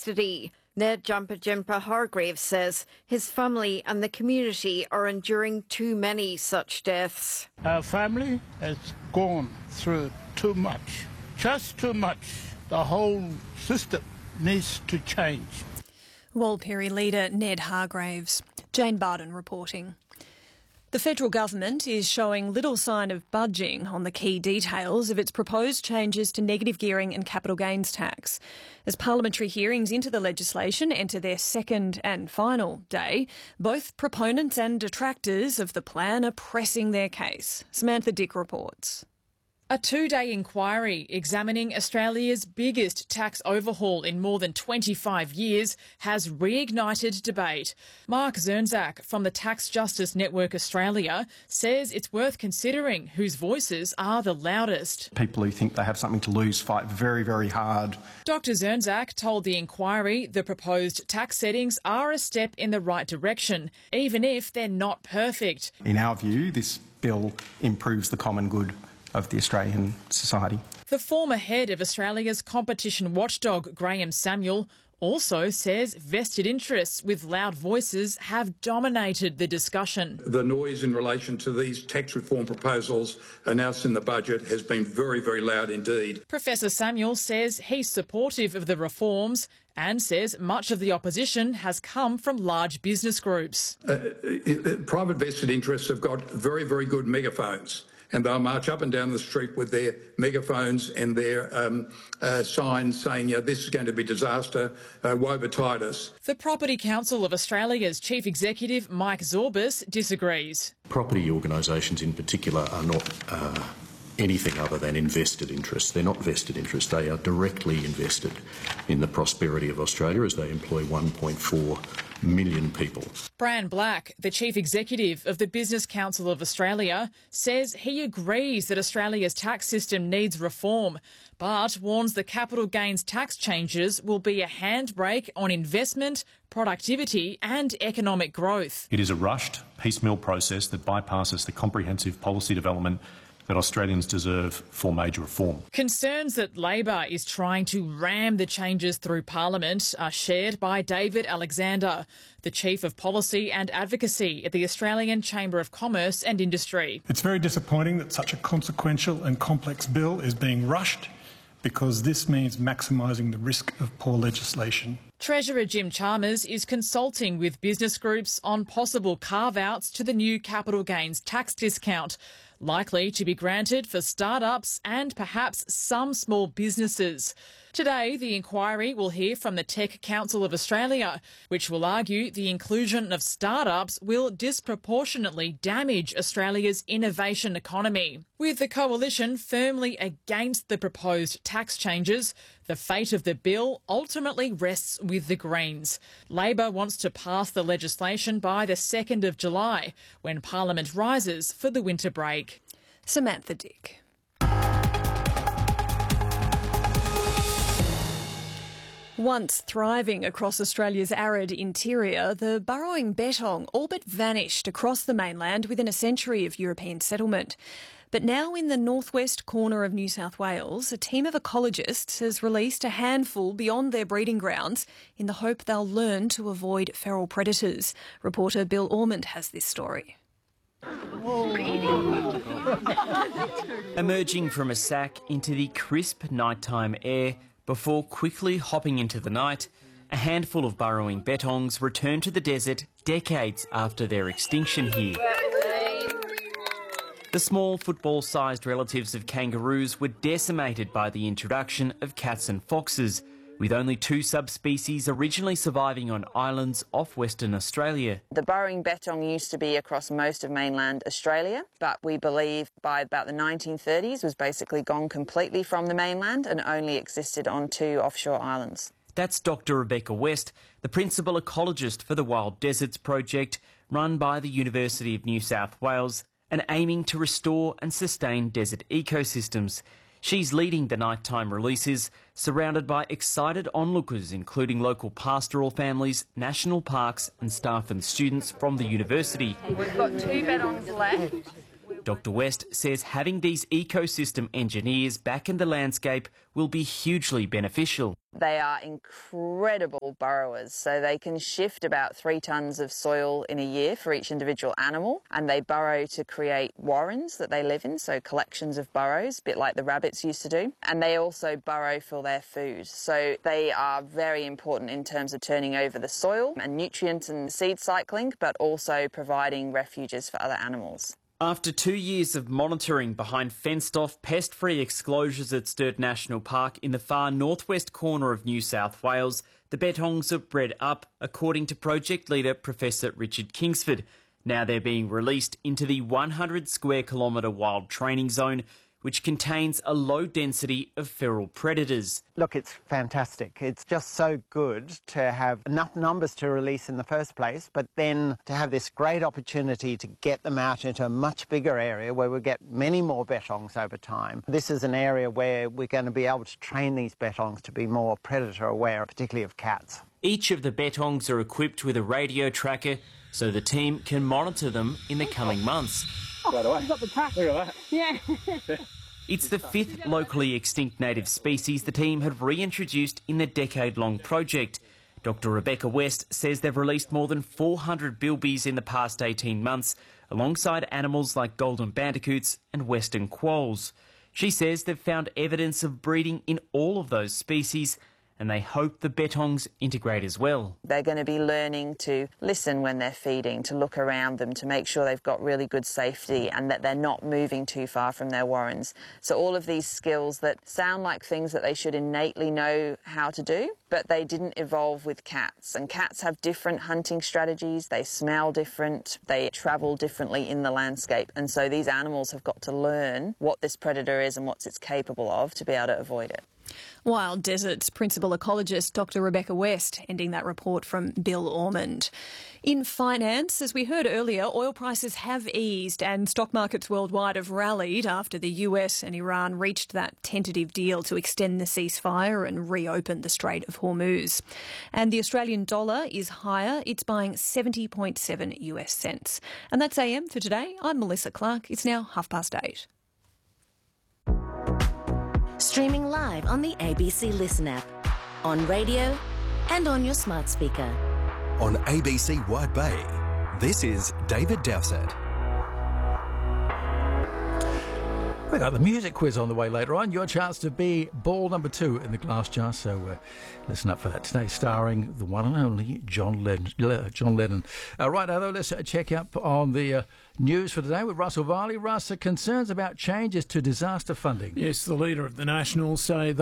custody. Ned Jumper Jimper Hargraves says his family and the community are enduring too many such deaths. Our family has gone through too much, just too much. The whole system needs to change. Walpiri leader Ned Hargraves. Jane Barden reporting. The federal government is showing little sign of budging on the key details of its proposed changes to negative gearing and capital gains tax. As parliamentary hearings into the legislation enter their second and final day, both proponents and detractors of the plan are pressing their case. Samantha Dick reports. A two-day inquiry examining Australia's biggest tax overhaul in more than 25 years has reignited debate. Mark Zernzak from the Tax Justice Network Australia says it's worth considering whose voices are the loudest. People who think they have something to lose fight very, very hard. Dr Zernzak told the inquiry the proposed tax settings are a step in the right direction, even if they're not perfect. In our view, this bill improves the common good of the Australian society. The former head of Australia's competition watchdog, Graham Samuel, also says vested interests with loud voices have dominated the discussion. The noise in relation to these tax reform proposals announced in the budget has been very, very loud indeed. Professor Samuel says he's supportive of the reforms and says much of the opposition has come from large business groups. Private vested interests have got very, very good megaphones, and they'll march up and down the street with their megaphones and their signs saying, this is going to be disaster, woe betide us. The Property Council of Australia's Chief Executive, Mike Zorbas, disagrees. Property organisations in particular are not anything other than invested interests. They're not vested interests. They are directly invested in the prosperity of Australia as they employ 1.4 million people. Bran Black, the Chief Executive of the Business Council of Australia, says he agrees that Australia's tax system needs reform, but warns the capital gains tax changes will be a handbrake on investment, productivity and economic growth. It is a rushed, piecemeal process that bypasses the comprehensive policy development that Australians deserve for major reform. Concerns that Labor is trying to ram the changes through Parliament are shared by David Alexander, the Chief of Policy and Advocacy at the Australian Chamber of Commerce and Industry. It's very disappointing that such a consequential and complex bill is being rushed, because this means maximising the risk of poor legislation. Treasurer Jim Chalmers is consulting with business groups on possible carve-outs to the new capital gains tax discount, likely to be granted for start-ups and perhaps some small businesses. Today, the inquiry will hear from the Tech Council of Australia, which will argue the inclusion of start-ups will disproportionately damage Australia's innovation economy. With the coalition firmly against the proposed tax changes, the fate of the bill ultimately rests with the Greens. Labor wants to pass the legislation by the 2nd of July, when Parliament rises for the winter break. Samantha Dick. Once thriving across Australia's arid interior, the burrowing bettong all but vanished across the mainland within a century of European settlement. But now in the northwest corner of New South Wales, a team of ecologists has released a handful beyond their breeding grounds in the hope they'll learn to avoid feral predators. Reporter Bill Ormond has this story. Emerging from a sack into the crisp nighttime air before quickly hopping into the night, a handful of burrowing bettongs return to the desert decades after their extinction here. The small football-sized relatives of kangaroos were decimated by the introduction of cats and foxes, with only 2 subspecies originally surviving on islands off Western Australia. The burrowing bettong used to be across most of mainland Australia, but we believe by about the 1930s was basically gone completely from the mainland and only existed on 2 offshore islands. That's Dr. Rebecca West, the principal ecologist for the Wild Deserts Project, run by the University of New South Wales and aiming to restore and sustain desert ecosystems. She's leading the nighttime releases, surrounded by excited onlookers, including local pastoral families, national parks and staff and students from the university. We've got 2 bettongs left. Dr West says having these ecosystem engineers back in the landscape will be hugely beneficial. They are incredible burrowers, so they can shift about 3 tonnes of soil in a year for each individual animal, and they burrow to create warrens that they live in, so collections of burrows, a bit like the rabbits used to do, and they also burrow for their food. So they are very important in terms of turning over the soil and nutrients and seed cycling, but also providing refuges for other animals. After 2 years of monitoring behind fenced-off, pest-free exclosures at Sturt National Park in the far northwest corner of New South Wales, the bettongs are bred up, according to project leader Professor Richard Kingsford. Now they're being released into the 100 square kilometre wild training zone, which contains a low density of feral predators. Look, it's fantastic. It's just so good to have enough numbers to release in the first place, but then to have this great opportunity to get them out into a much bigger area where we get many more bettongs over time. This is an area where we're going to be able to train these bettongs to be more predator aware, particularly of cats. Each of the bettongs are equipped with a radio tracker so the team can monitor them in the coming months. Oh, you got the track. Look at that. Yeah. It's the 5th locally extinct native species the team have reintroduced in the decade-long project. Dr Rebecca West says they've released more than 400 bilbies in the past 18 months, alongside animals like golden bandicoots and western quolls. She says they've found evidence of breeding in all of those species, and they hope the bettongs integrate as well. They're going to be learning to listen when they're feeding, to look around them, to make sure they've got really good safety and that they're not moving too far from their warrens. So all of these skills that sound like things that they should innately know how to do, but they didn't evolve with cats. And cats have different hunting strategies, they smell different, they travel differently in the landscape. And so these animals have got to learn what this predator is and what it's capable of to be able to avoid it. Wild Deserts principal ecologist Dr Rebecca West ending that report from Bill Ormond. In finance, as we heard earlier, oil prices have eased and stock markets worldwide have rallied after the US and Iran reached that tentative deal to extend the ceasefire and reopen the Strait of Hormuz. And the Australian dollar is higher. It's buying 70.7 US cents. And that's AM for today. I'm Melissa Clark. It's now 8:30. Streaming live on the ABC Listen app, on radio and on your smart speaker. On ABC White Bay, this is David Dowsett. We got the music quiz on the way later on. Your chance to be ball number 2 in the glass jar, so listen up for that. Today starring the one and only John Lennon. Right now, though, let's check up on the news for today with Russell Varley. Russ, concerns about changes to disaster funding. Yes, the leader of the Nationals says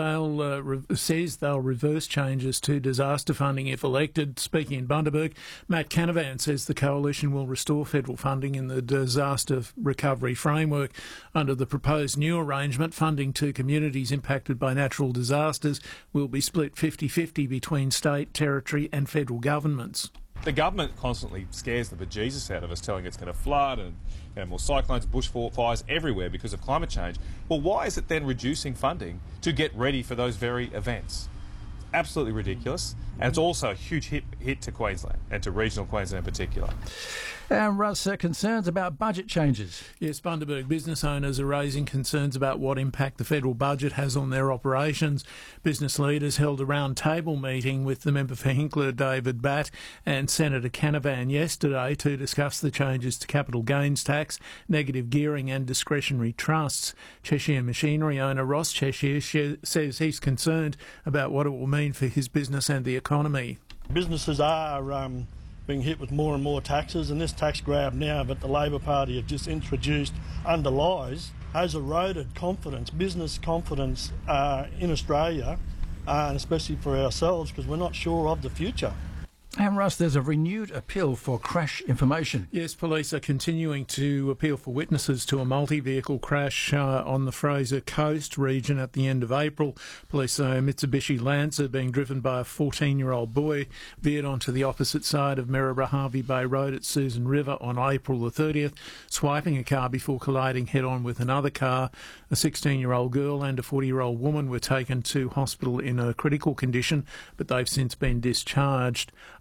they'll reverse changes to disaster funding if elected. Speaking in Bundaberg, Matt Canavan says the coalition will restore federal funding in the disaster recovery framework. Under the proposed new arrangement, funding to communities impacted by natural disasters will be split 50-50 between state, territory and federal governments. The government constantly scares the bejesus out of us, telling it's going to flood and more cyclones, bushfires everywhere because of climate change. Well, why is it then reducing funding to get ready for those very events? Absolutely ridiculous. And it's also a huge hit to Queensland and to regional Queensland in particular. And Russ, concerns about budget changes. Yes, Bundaberg business owners are raising concerns about what impact the federal budget has on their operations. Business leaders held a round-table meeting with the member for Hinkler, David Batt, and Senator Canavan yesterday to discuss the changes to capital gains tax, negative gearing and discretionary trusts. Cheshire machinery owner Ross Cheshire says he's concerned about what it will mean for his business and the economy. Businesses are being hit with more and more taxes, and this tax grab now that the Labor Party have just introduced under lies has eroded confidence, business confidence in Australia, and especially for ourselves, because we're not sure of the future. And Russ, there's a renewed appeal for crash information. Yes, police are continuing to appeal for witnesses to a multi-vehicle crash on the Fraser Coast region at the end of April. Police say a Mitsubishi Lancer being driven by a 14-year-old boy veered onto the opposite side of Maryborough Harvey Bay Road at Susan River on April the 30th, swiping a car before colliding head-on with another car. A 16-year-old girl and a 40-year-old woman were taken to hospital in a critical condition, but they've since been discharged.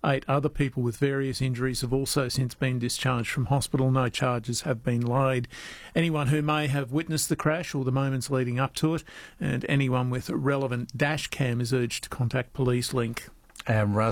8 other people with various injuries have also since been discharged from hospital. No charges have been laid. Anyone who may have witnessed the crash or the moments leading up to it, and anyone with relevant dash cam is urged to contact Police Link. And Russ